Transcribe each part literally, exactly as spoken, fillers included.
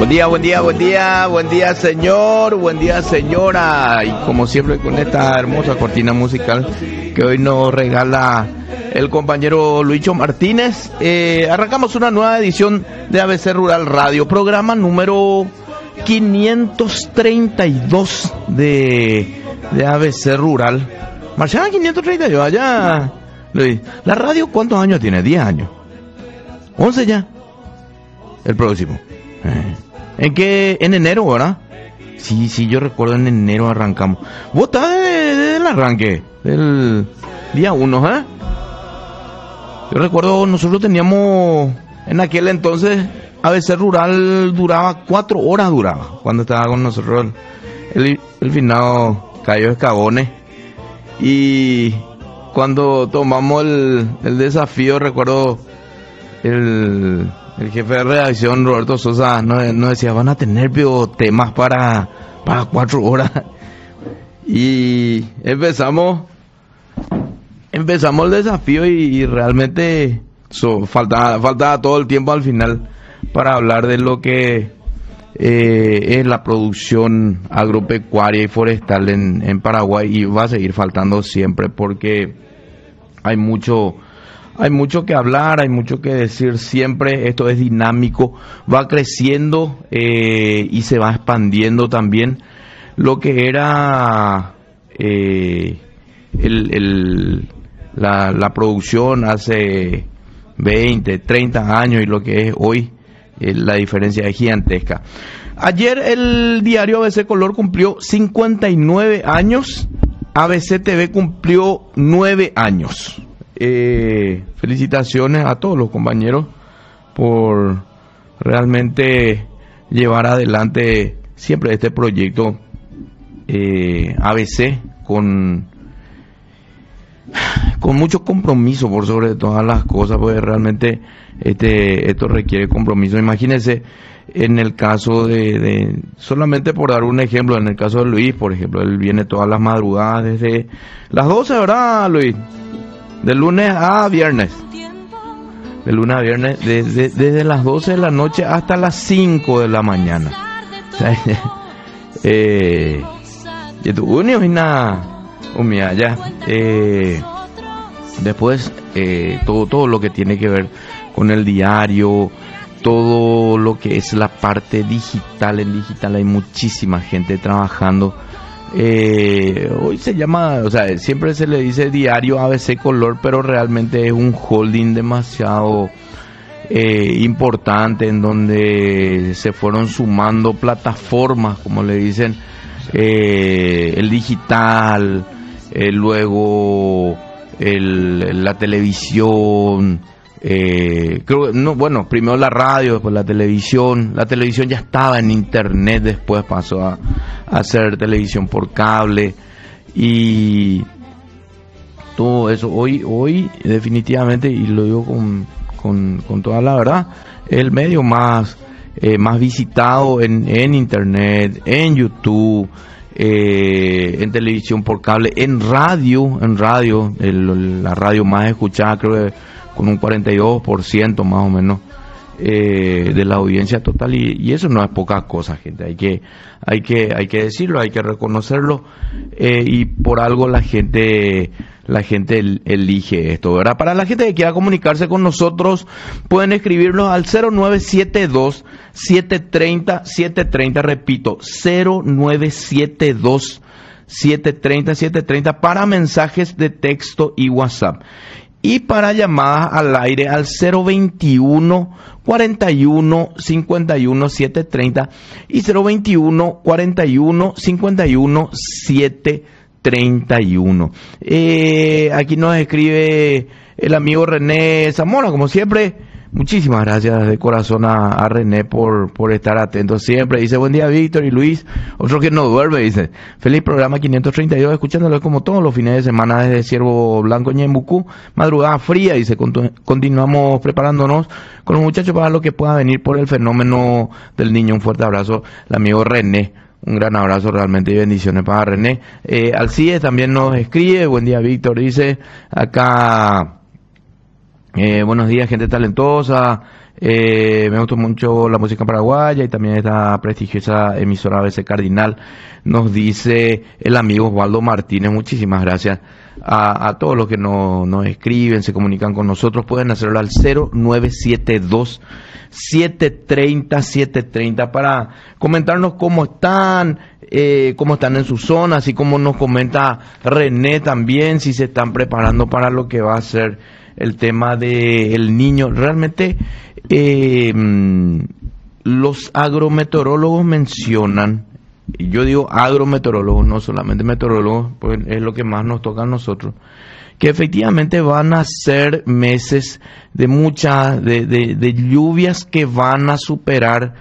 Buen día, buen día, buen día, buen día señor, buen día señora. Y como siempre con esta hermosa cortina musical que hoy nos regala el compañero Luicho Martínez, eh, arrancamos una nueva edición de A B C Rural Radio, programa número quinientos treinta y dos de, de A B C Rural. Marciana, quinientos treinta y dos, allá Luis. ¿La radio cuántos años tiene? diez años. once ya. El próximo. Eh. ¿En qué? En enero, ¿verdad? Sí, sí, yo recuerdo en enero arrancamos. ¿Vos estás desde de, el arranque? Del día uno, ¿eh? Yo recuerdo, nosotros teníamos, en aquel entonces, A B C Rural duraba cuatro horas, duraba, cuando estaba con nosotros el, el, el finado Cayo Escabones. Y cuando tomamos el, el desafío, recuerdo el... El jefe de redacción, Roberto Sosa, nos, nos decía, van a tener pero, temas para, para cuatro horas. Y empezamos empezamos el desafío y, y realmente so, faltaba, faltaba todo el tiempo al final para hablar de lo que eh, es la producción agropecuaria y forestal en, en Paraguay, y va a seguir faltando siempre porque hay mucho... Hay mucho que hablar, hay mucho que decir siempre. Esto es dinámico, va creciendo eh, y se va expandiendo también. Lo que era eh, el, el, la, la producción hace veinte, treinta años y lo que es hoy, eh, la diferencia es gigantesca. Ayer el diario A B C Color cumplió cincuenta y nueve años, A B C T V cumplió nueve años. Eh, felicitaciones a todos los compañeros por realmente llevar adelante siempre este proyecto eh, A B C con con mucho compromiso por sobre todas las cosas, porque realmente este esto requiere compromiso. Imagínense en el caso de, de solamente por dar un ejemplo, en el caso de Luis, por ejemplo, él viene todas las madrugadas desde las doce, ¿verdad, Luis? De lunes a viernes. De lunes a viernes, desde, desde las doce de la noche hasta las cinco de la mañana. O sea, eh, y tu unión y nada, ya. Eh, después, eh, todo, todo lo que tiene que ver con el diario, todo lo que es la parte digital. En digital hay muchísima gente trabajando. Eh, hoy se llama, o sea, siempre se le dice diario A B C Color, pero realmente es un holding demasiado eh, importante en donde se fueron sumando plataformas, como le dicen, eh, el digital, eh, luego el, la televisión. Eh, creo no, bueno, primero la radio, después la televisión. La televisión ya estaba en internet, después pasó a, a hacer televisión por cable y todo eso. Hoy, hoy definitivamente, y lo digo con, con, con toda la verdad, el medio más eh, más visitado en, en internet, en YouTube, eh, en televisión por cable, en radio, en radio, el, la radio más escuchada, creo que con un cuarenta y dos por ciento más o menos eh, de la audiencia total, y, y eso no es poca cosa, gente. Hay que hay que hay que decirlo, hay que reconocerlo, eh, y por algo la gente la gente el, elige esto, ¿verdad? Para la gente que quiera comunicarse con nosotros, pueden escribirnos al cero nueve siete dos, siete tres cero, siete tres cero, repito, cero nueve siete dos, siete tres cero, siete tres cero para mensajes de texto y WhatsApp. Y para llamadas al aire al cero veintiuno, cuarenta y uno, cincuenta y uno, siete treinta y cero veintiuno, cuarenta y uno, cincuenta y uno, siete treinta y uno. Eh, aquí nos escribe el amigo René Zamora, como siempre. Muchísimas gracias de corazón a, a René por, por estar atento siempre. Dice, buen día Víctor y Luis, otro que no duerme, dice, feliz programa quinientos treinta y dos, escuchándolo como todos los fines de semana desde Ciervo Blanco, Ñembucú, madrugada fría, dice, continu- continuamos preparándonos con los muchachos para lo que pueda venir por el fenómeno del niño. Un fuerte abrazo, el amigo René. Un gran abrazo realmente y bendiciones para René. Eh, Alcides también nos escribe, buen día Víctor, dice, acá... Eh, buenos días, gente talentosa. Eh, me gustó mucho la música paraguaya y también esta prestigiosa emisora A B C Cardinal, nos dice el amigo Osvaldo Martínez. Muchísimas gracias a, a todos los que no, nos escriben, se comunican con nosotros. Pueden hacerlo al cero nueve siete dos, siete tres cero, siete tres cero para comentarnos cómo están, eh, cómo están en su zona, así como nos comenta René también, si se están preparando para lo que va a ser el tema del Niño. Realmente eh, los agrometeorólogos mencionan, y yo digo agrometeorólogos, no solamente meteorólogos, pues es lo que más nos toca a nosotros, que efectivamente van a ser meses de muchas, de, de, de lluvias que van a superar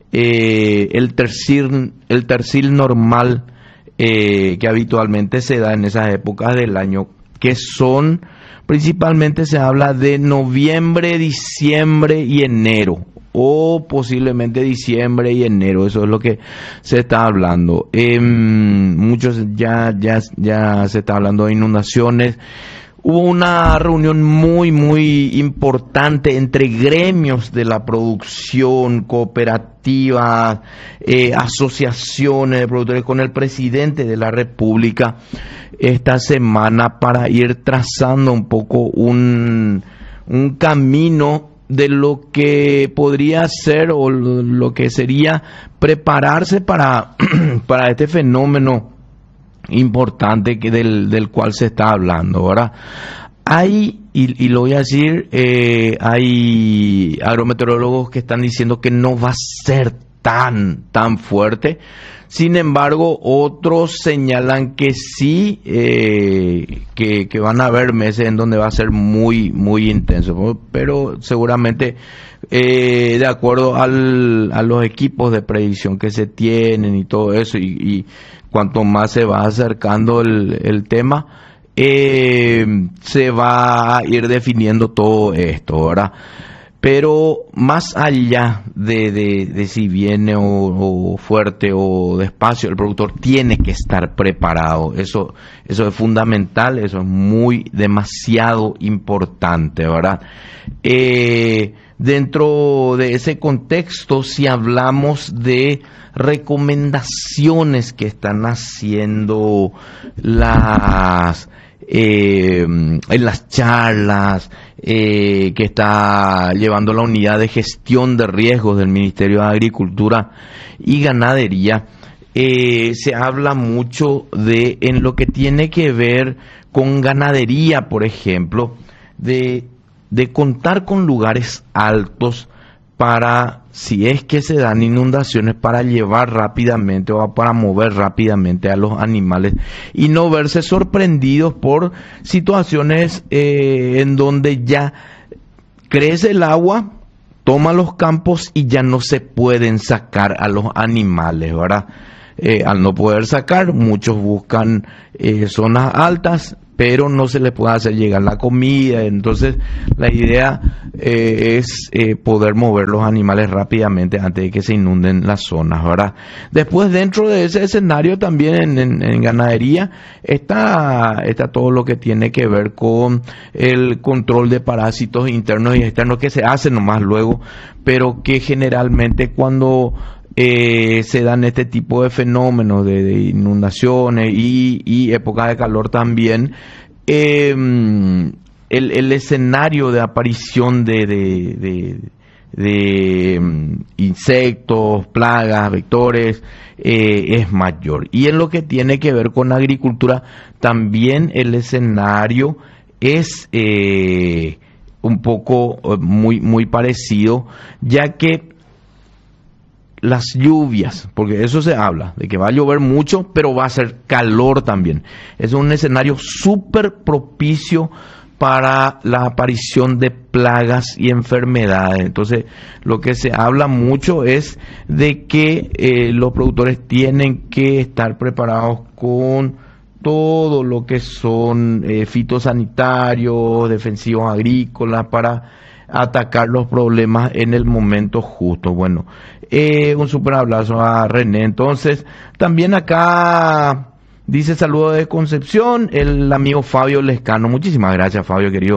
eh, el tercil, el tercil normal eh, que habitualmente se da en esas épocas del año, que son, principalmente se habla de noviembre, diciembre y enero, o posiblemente diciembre y enero. Eso es lo que se está hablando. Eh, muchos ya, ya, ya se está hablando de inundaciones. Hubo una reunión muy, muy importante entre gremios de la producción, cooperativas, eh, asociaciones de productores, con el presidente de la República esta semana, para ir trazando un poco un, un camino de lo que podría ser o lo que sería prepararse para, para este fenómeno importante que del, del cual se está hablando, ¿verdad? Hay, y, y lo voy a decir, eh, hay agrometeorólogos que están diciendo que no va a ser tan, tan fuerte. Sin embargo, otros señalan que sí, eh, que, que van a haber meses en donde va a ser muy, muy intenso, pero seguramente eh, de acuerdo al, a los equipos de predicción que se tienen y todo eso, y, y cuanto más se va acercando el, el tema, eh, se va a ir definiendo todo esto, ¿verdad? Pero más allá de, de, de si viene o, o fuerte o despacio, el productor tiene que estar preparado. Eso, eso es fundamental, eso es muy, demasiado importante, ¿verdad? Eh, dentro de ese contexto, si hablamos de recomendaciones que están haciendo las... Eh, en las charlas eh, que está llevando la unidad de gestión de riesgos del Ministerio de Agricultura y Ganadería, eh, se habla mucho de, en lo que tiene que ver con ganadería, por ejemplo, de, de contar con lugares altos para, si es que se dan inundaciones, para llevar rápidamente o para mover rápidamente a los animales y no verse sorprendidos por situaciones eh, en donde ya crece el agua, toma los campos y ya no se pueden sacar a los animales, ¿verdad? Eh, al no poder sacar, muchos buscan eh, zonas altas, pero no se les puede hacer llegar la comida. Entonces la idea eh, es eh, poder mover los animales rápidamente antes de que se inunden las zonas, ¿verdad? Después, dentro de ese escenario también en, en, en ganadería está, está todo lo que tiene que ver con el control de parásitos internos y externos, que se hace nomás luego, pero que generalmente cuando Eh, se dan este tipo de fenómenos de, de inundaciones y, y época de calor también, eh, el, el escenario de aparición de, de, de, de um, insectos, plagas, vectores, eh, es mayor. Y en lo que tiene que ver con agricultura, también el escenario es eh, un poco muy, muy parecido, ya que las lluvias, porque eso se habla, de que va a llover mucho, pero va a ser calor también. Es un escenario súper propicio para la aparición de plagas y enfermedades. Entonces, lo que se habla mucho es de que eh, los productores tienen que estar preparados con todo lo que son eh, fitosanitarios, defensivos agrícolas, para atacar los problemas en el momento justo. Bueno, eh, un super abrazo a René. Entonces, también acá dice saludo de Concepción el amigo Fabio Lescano. Muchísimas gracias, Fabio, querido.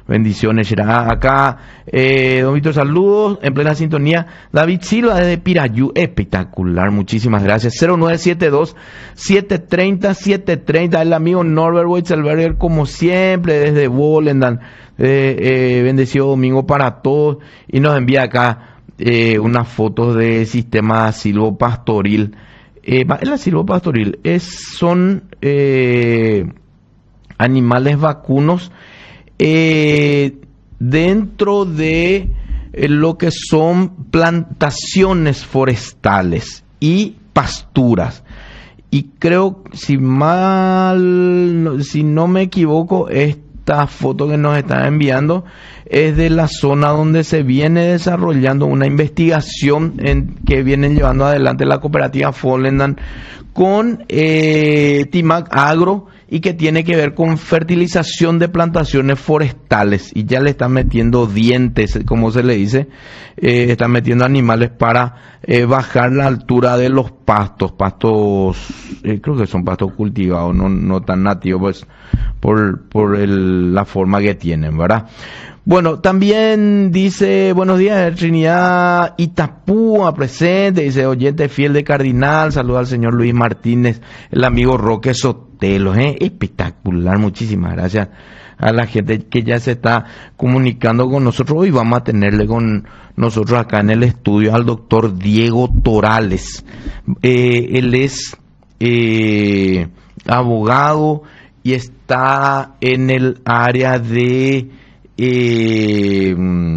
Bendiciones, será acá, eh, don Víctor, saludos, en plena sintonía. David Silva desde Pirayú, espectacular, muchísimas gracias. cero nueve siete dos, siete tres cero, siete tres cero, el amigo Norbert Weitzelberger, como siempre, desde Volendam, eh, eh, bendecido domingo para todos, y nos envía acá eh, unas fotos de sistema silvopastoril. Eh, la silvopastoril es, son eh, animales vacunos Eh, dentro de eh, lo que son plantaciones forestales y pasturas. Y creo, si mal, si no me equivoco, esta foto que nos están enviando es de la zona donde se viene desarrollando una investigación en, que vienen llevando adelante la cooperativa Volendam con eh, Timac Agro, y que tiene que ver con fertilización de plantaciones forestales, y ya le están metiendo dientes, como se le dice, eh, están metiendo animales para eh, bajar la altura de los pastos, pastos, eh, creo que son pastos cultivados, no, no tan nativos, pues, por, por el, la forma que tienen, ¿verdad? Bueno, también dice, buenos días, Trinidad Itapúa presente, dice, oyente fiel de Cardinal, saluda al señor Luis Martínez, el amigo Roque Sotelo, ¿eh? Espectacular, muchísimas gracias a la gente que ya se está comunicando con nosotros. Hoy vamos a tenerle con nosotros acá en el estudio al doctor Diego Torales, eh, él es eh, abogado y está en el área de... Eh,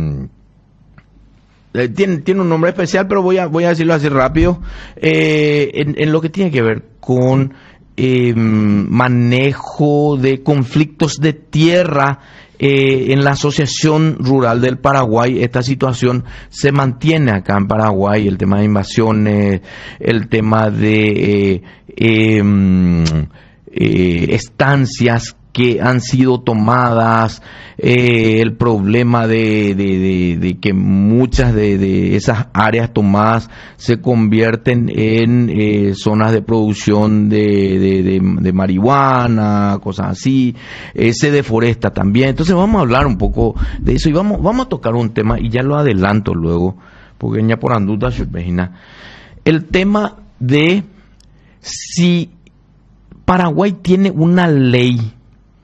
tiene, tiene un nombre especial, pero voy a, voy a decirlo así rápido, eh, en, en lo que tiene que ver con eh, manejo de conflictos de tierra eh, en la Asociación Rural del Paraguay. Esta situación se mantiene acá en Paraguay, el tema de invasiones, el tema de eh, eh, eh, estancias que han sido tomadas, eh, el problema de, de, de, de que muchas de, de esas áreas tomadas se convierten en eh, zonas de producción de, de, de, de marihuana, cosas así, eh, se deforesta también. Entonces vamos a hablar un poco de eso y vamos, vamos a tocar un tema, y ya lo adelanto luego, porque ya por anduta, el tema de si Paraguay tiene una ley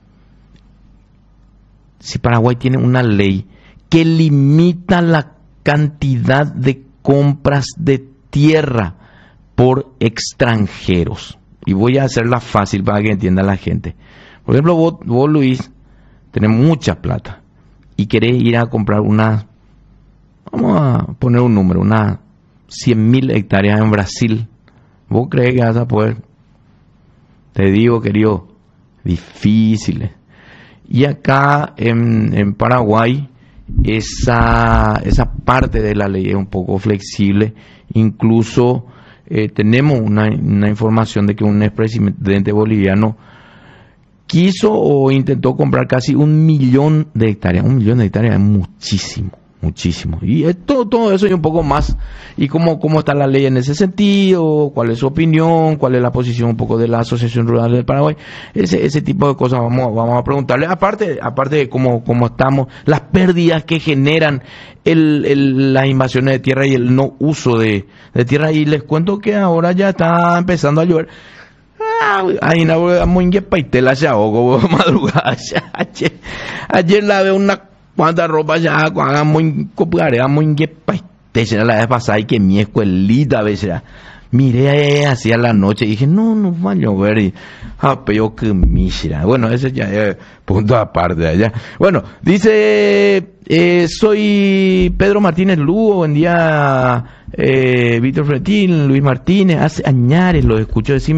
si Paraguay tiene una ley que limita la cantidad de compras de tierra por extranjeros. Y voy a hacerla fácil para que entienda la gente. Por ejemplo, vos, vos Luis, tenés mucha plata y querés ir a comprar una, vamos a poner un número, unas cien mil hectáreas en Brasil. ¿Vos crees que vas a poder? Te digo, querido, difíciles. Y acá en, en Paraguay esa, esa parte de la ley es un poco flexible. Incluso eh, tenemos una, una información de que un expresidente boliviano quiso o intentó comprar casi un millón de hectáreas. Un millón de hectáreas es muchísimo, muchísimo. Y es todo, todo eso y un poco más. Y cómo, cómo está la ley en ese sentido, cuál es su opinión, cuál es la posición un poco de la Asociación Rural del Paraguay. Ese, ese tipo de cosas vamos, vamos a preguntarle. Aparte, aparte de cómo, cómo estamos, las pérdidas que generan el, el, las invasiones de tierra y el no uso de, de tierra. Y les cuento que ahora ya está empezando a llover. Ay, no, muy ingepaitela ya, o madrugada ya. Ayer, ayer la veo una cuanta ropa ya, cuando muy copare, muy ingepaitela la vez pasada, y que mi escuelita a veces miré hacia la noche y dije, no, no va a llover, y ah, pero que mísera. Bueno, ese ya es punto aparte de allá. Bueno, dice, eh, soy Pedro Martínez Lugo, buen día, eh, Víctor Fretín, Luis Martínez, hace añares lo escucho decir.